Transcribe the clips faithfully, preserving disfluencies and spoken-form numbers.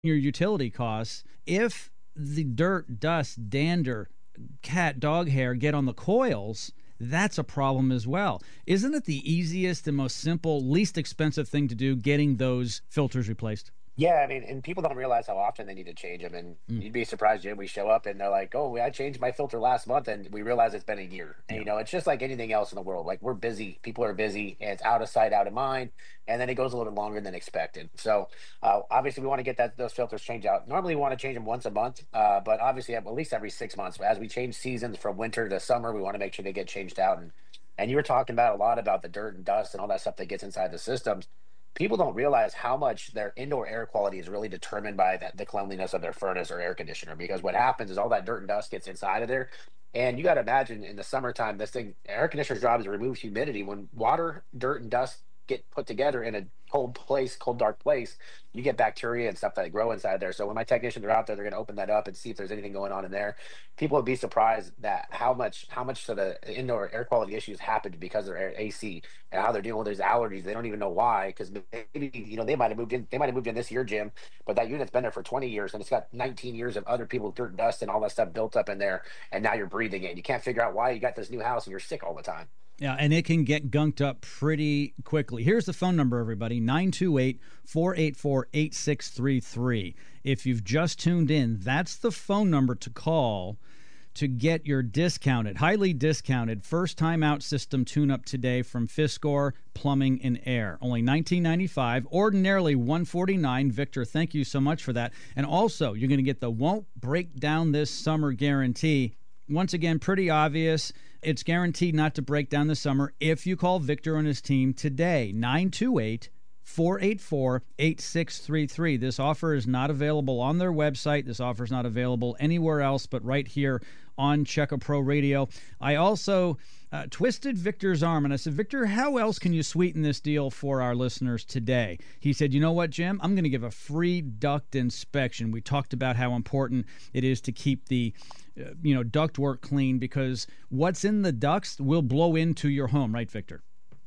your utility costs. If the dirt, dust, dander, cat, dog hair get on the coils, that's a problem as well. Isn't it the easiest and most simple, least expensive thing to do, getting those filters replaced? Yeah, I mean, and people don't realize how often they need to change them. And Mm, you'd be surprised, Jim. We show up and they're like, "Oh, I changed my filter last month," and we realize it's been a year. And yeah. you know, it's just like anything else in the world. Like we're busy, people are busy, and it's out of sight, out of mind. And then it goes a little bit longer than expected. So uh, obviously, we want to get that those filters changed out. Normally, we want to change them once a month, uh, but obviously, at least every six months. As we change seasons from winter to summer, we want to make sure they get changed out. And and you were talking about a lot about the dirt and dust and all that stuff that gets inside the systems. People don't realize how much their indoor air quality is really determined by the, the cleanliness of their furnace or air conditioner. Because what happens is all that dirt and dust gets inside of there. And you got to imagine in the summertime, this thing, air conditioner's job is to remove humidity. When water, dirt, and dust get put together in a cold place, cold, dark place, you get bacteria and stuff that grow inside there. So when my technicians are out there, they're going to open that up and see if there's anything going on in there. People would be surprised that how much how much of the indoor air quality issues happened because of their A C and how they're dealing with these allergies. They don't even know why, because maybe you know they might have moved in. They might have moved in this year, Jim, but that unit's been there for twenty years and it's got nineteen years of other people's dirt, dust, and all that stuff built up in there. And now you're breathing it. You can't figure out why you got this new house and you're sick all the time. Yeah, and it can get gunked up pretty quickly. Here's the phone number, everybody, nine two eight, four eight four, eight six three three. If you've just tuned in, that's the phone number to call to get your discounted, highly discounted, first-time out system tune-up today from Fiskor Plumbing and Air. Only nineteen ninety-five, ordinarily one hundred forty-nine dollars. Victor, thank you so much for that. And also, you're going to get the won't break down this summer guarantee. Once again, pretty obvious. It's guaranteed not to break down this summer if you call Victor and his team today. nine two eight, four eight four, eight six three three. This offer is not available on their website. This offer is not available anywhere else but right here on Checka Pro Radio. I also uh, twisted Victor's arm, and I said, Victor, how else can you sweeten this deal for our listeners today? He said, you know what, Jim? I'm going to give a free duct inspection. We talked about how important it is to keep the uh, you know, ductwork clean, because what's in the ducts will blow into your home, right, Victor?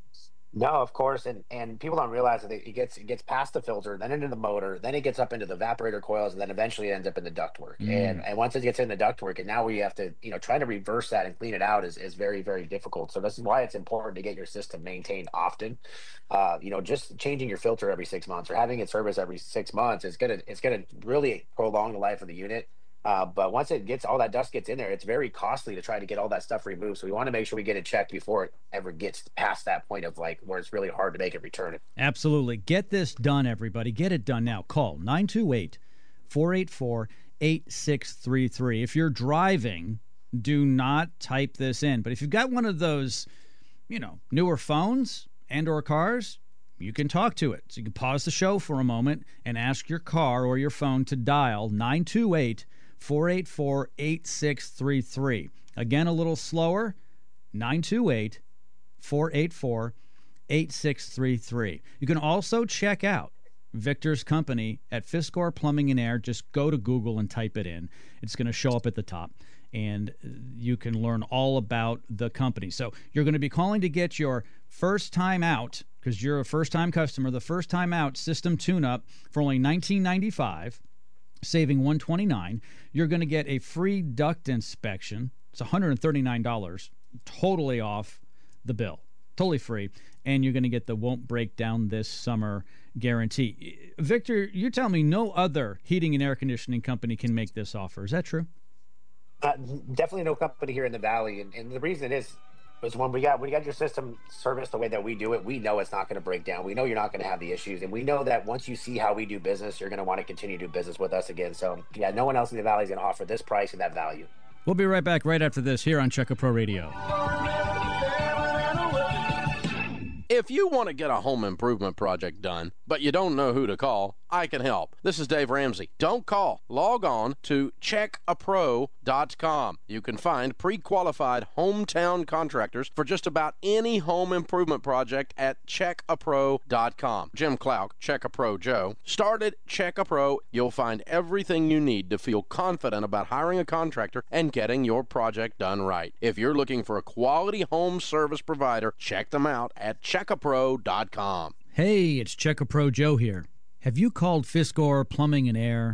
No, of course, and and people don't realize that it gets it gets past the filter, then into the motor, then it gets up into the evaporator coils, and then eventually ends up in the ductwork. And Mm. and once it gets in the ductwork, and now we have to you know try to reverse that and clean it out is is very very difficult. So this is why it's important to get your system maintained often. Uh, you know, just changing your filter every six months or having it serviced every six months is gonna it's gonna really prolong the life of the unit. Uh, but once it gets all that dust gets in there, it's very costly to try to get all that stuff removed. So we want to make sure we get it checked before it ever gets past that point of like where it's really hard to make it return. Absolutely. Get this done, everybody. Get it done now. Call nine two eight, four eight four, eight six three three. If you're driving, do not type this in. But if you've got one of those, you know, newer phones and or cars, you can talk to it. So you can pause the show for a moment and ask your car or your phone to dial nine two eight, four eight four, eight six three three. Again, a little slower, nine two eight, four eight four, eight six three three. You can also check out Victor's company at Fiskor Plumbing and Air. Just go to Google and type it in. It's going to show up at the top, and you can learn all about the company. So you're going to be calling to get your first time out, because you're a first-time customer, the first time out system tune-up for only nineteen ninety-five dollars, saving one hundred twenty-nine dollars. You're going to get a free duct inspection. It's one hundred thirty-nine dollars, totally off the bill, totally free. And you're going to get the won't break down this summer guarantee. Victor, you tell me no other heating and air conditioning company can make this offer. Is that true? Uh, definitely no company here in the valley, and, and the reason is is when we got when you got your system serviced the way that we do it, we know it's not going to break down. We know you're not going to have the issues, and we know that once you see how we do business, you're going to want to continue to do business with us again. So yeah, no one else in the valley is going to offer this price and that value. We'll be right back right after this here on Checka Pro Radio. If you want to get a home improvement project done, but you don't know who to call, I can help. This is Dave Ramsey. Don't call. Log on to check a pro dot com. You can find pre-qualified hometown contractors for just about any home improvement project at check a pro dot com. Jim Clouk, Check-A-Pro Joe, started Check-A-Pro. You'll find everything you need to feel confident about hiring a contractor and getting your project done right. If you're looking for a quality home service provider, check them out at check a pro dot com. Hey, it's Check-A-Pro Joe here. Have you called Fiskor Plumbing and Air?